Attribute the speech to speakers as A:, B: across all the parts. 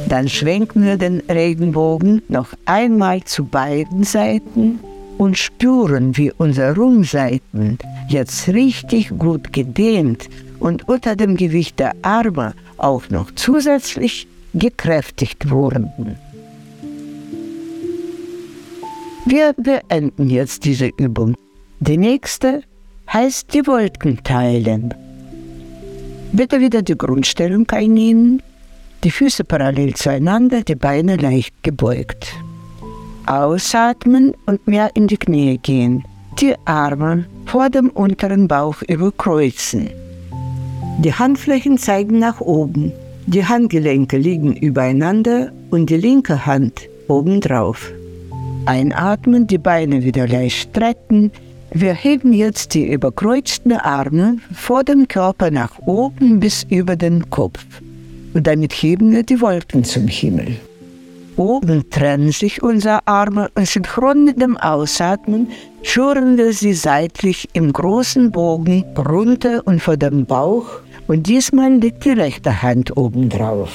A: Dann schwenken wir den Regenbogen noch einmal zu beiden Seiten und spüren, wie unsere Rumpfseiten jetzt richtig gut gedehnt und unter dem Gewicht der Arme auch noch zusätzlich gekräftigt wurden. Wir beenden jetzt diese Übung. Die nächste heißt die Wolken teilen. Bitte wieder die Grundstellung einnehmen, die Füße parallel zueinander, die Beine leicht gebeugt. Ausatmen und mehr in die Knie gehen. Die Arme vor dem unteren Bauch überkreuzen. Die Handflächen zeigen nach oben. Die Handgelenke liegen übereinander und die linke Hand obendrauf. Einatmen, die Beine wieder leicht strecken. Wir heben jetzt die überkreuzten Arme vor dem Körper nach oben bis über den Kopf. Und damit heben wir die Wolken zum Himmel. Oben trennen sich unsere Arme und synchron mit dem Ausatmen führen wir sie seitlich im großen Bogen runter und vor dem Bauch. Und diesmal liegt die rechte Hand obendrauf.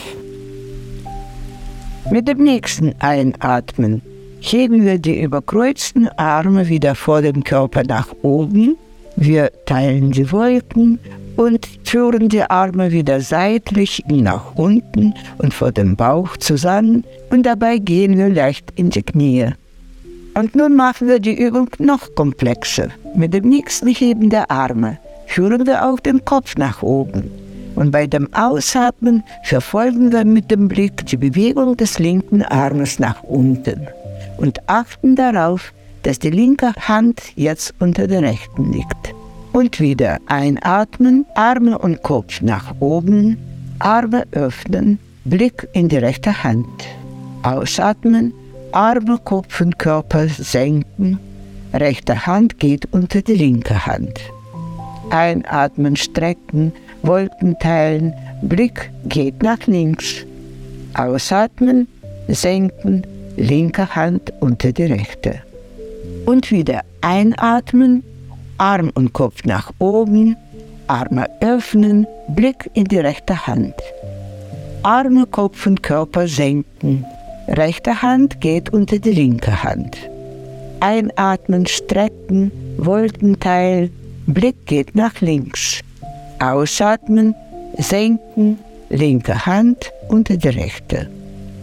A: Mit dem nächsten Einatmen heben wir die überkreuzten Arme wieder vor dem Körper nach oben. Wir teilen die Wolken und führen die Arme wieder seitlich nach unten und vor dem Bauch zusammen. Und dabei gehen wir leicht in die Knie. Und nun machen wir die Übung noch komplexer. Mit dem nächsten Heben der Arme führen wir auch den Kopf nach oben. Und bei dem Ausatmen verfolgen wir mit dem Blick die Bewegung des linken Armes nach unten. Und achten darauf, dass die linke Hand jetzt unter der rechten liegt. Und wieder einatmen, Arme und Kopf nach oben, Arme öffnen, Blick in die rechte Hand. Ausatmen, Arme, Kopf und Körper senken, rechte Hand geht unter die linke Hand. Einatmen, strecken, Wolken teilen, Blick geht nach links. Ausatmen, senken, linke Hand unter die rechte. Und wieder einatmen, Arm und Kopf nach oben, Arme öffnen, Blick in die rechte Hand. Arme, Kopf und Körper senken, rechte Hand geht unter die linke Hand. Einatmen, strecken, Wolken teilen, Blick geht nach links. Ausatmen, senken, linke Hand unter die rechte.